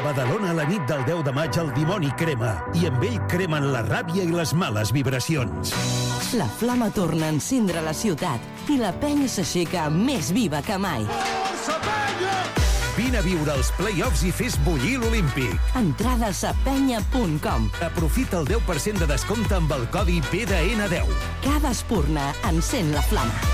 Badalona la nit del 10 de maig el dimoni crema i amb ell cremen la ràbia i les males vibracions. La flama torna a encendre la ciutat i la penya s'aixeca més viva que mai. Força penya! Vine a viure els play-offs i fes bullir l'Olímpic. Entrades a penya.com. Aprofita el 10% de descompte amb el codi PDN10. Cada espurna encén la flama.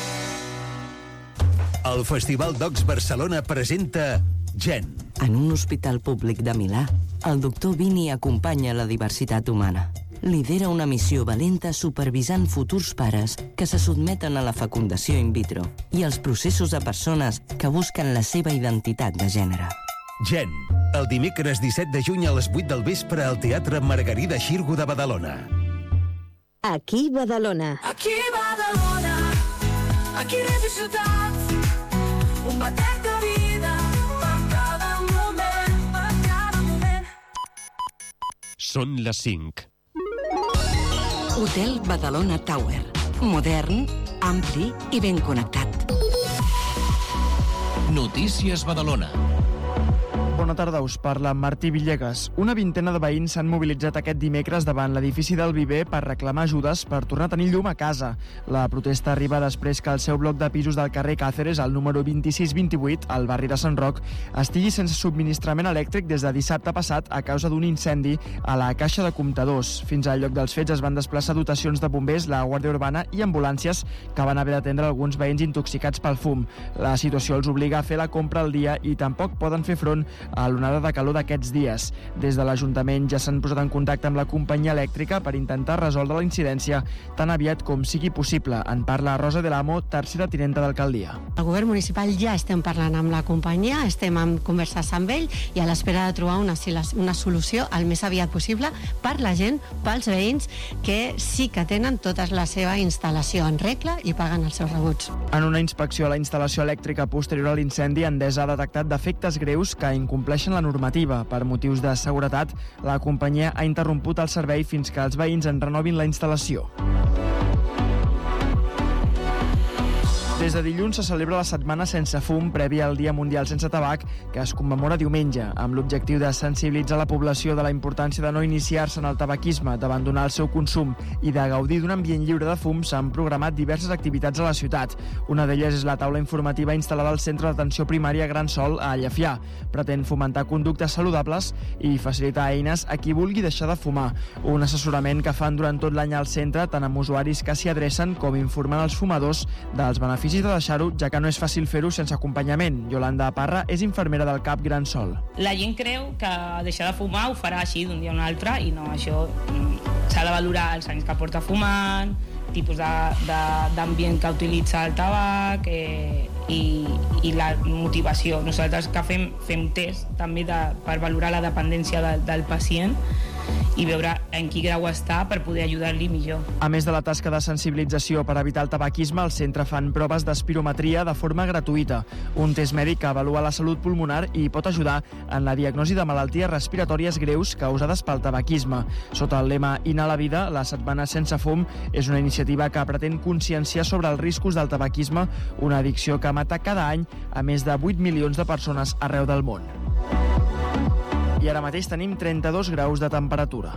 El Festival Docs Barcelona presenta Gen. En un hospital públic de Milà, el doctor Vini acompanya la diversitat humana. Lidera una missió valenta supervisant futurs pares que se sotmeten a la fecundació in vitro i els processos de persones que busquen la seva identitat de gènere. Gen, el dimecres 17 de juny a les 8 del vespre al Teatre Margarida Xirgu de Badalona. Aquí Badalona. Aquí Badalona, aquí ràdio ciutat, un batec de vida per cada moment, per cada moment. Són les 5. Hotel Badalona Tower. Modern, ampli i ben connectat. Notícies Badalona. Bona tarda, us parla Martí Villegas. Una vintena de veïns s'han mobilitzat aquest dimecres davant l'edifici del Viver per reclamar ajudes per tornar a tenir llum a casa. La protesta arriba després que el seu bloc de pisos del carrer Càceres, al número 2628, al barri de Sant Roc, estigui sense subministrament elèctric des de dissabte passat a causa d'un incendi a la caixa de comptadors. Fins al lloc dels fets es van desplaçar dotacions de bombers, la Guàrdia Urbana i ambulàncies que van haver d'atendre alguns veïns intoxicats pel fum. La situació els obliga a fer la compra al dia i tampoc poden fer front a l'onada de calor d'aquests dies. Des de l'Ajuntament ja s'han posat en contacte amb la companyia elèctrica per intentar resoldre la incidència tan aviat com sigui possible. En parla Rosa de l'Amo, tercera tinenta d'alcaldia. El govern municipal ja estem parlant amb la companyia, estem en converses amb ell i a l'espera de trobar una solució el més aviat possible per la gent, pels veïns que sí que tenen tota la seva instal·lació en regla i paguen els seus rebuts. En una inspecció a la instal·lació elèctrica posterior a l'incendi, Endesa ha detectat defectes greus que incompleixen la normativa. Per motius de seguretat, la companyia ha interromput el servei fins que els veïns en renovin la instal·lació. Des de dilluns se celebra la Setmana Sense Fum prèvia al Dia Mundial Sense Tabac, que es commemora diumenge, amb l'objectiu de sensibilitzar la població de la importància de no iniciar-se en el tabaquisme, d'abandonar el seu consum i de gaudir d'un ambient lliure de fum. S'han programat diverses activitats a la ciutat. Una d'elles és la taula informativa instal·lada al Centre d'Atenció Primària Gran Sol a Llefià. Pretén fomentar conductes saludables i facilitar eines a qui vulgui deixar de fumar. Un assessorament que fan durant tot l'any al centre, tant amb usuaris que s'hi adrecen com informant els fumadors dels beneficis de deixar-ho, ja que no és fàcil fer-ho sense acompanyament. Yolanda Parra és infermera del CAP Gran Sol. La gent creu que deixar de fumar ho farà així d'un dia a un altre i no, això s'ha de valorar els anys que porta fumant, tipus d'ambient que utilitza el tabac i la motivació. Nosaltres que fem test també per valorar la dependència del pacient i veure en quin grau està per poder ajudar-li millor. A més de la tasca de sensibilització per evitar el tabaquisme, al centre fan proves d'espirometria de forma gratuïta. Un test mèdic que avalua la salut pulmonar i pot ajudar en la diagnosi de malalties respiratòries greus causades pel tabaquisme. Sota el lema Inhala vida, la Setmana Sense Fum és una iniciativa que pretén conscienciar sobre els riscos del tabaquisme, una addicció que mata cada any a més de 8 milions de persones arreu del món. I ara mateix tenim 32 graus de temperatura.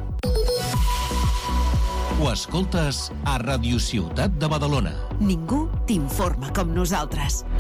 Ho escoltes a Ràdio Ciutat de Badalona. Ningú t'informa com nosaltres.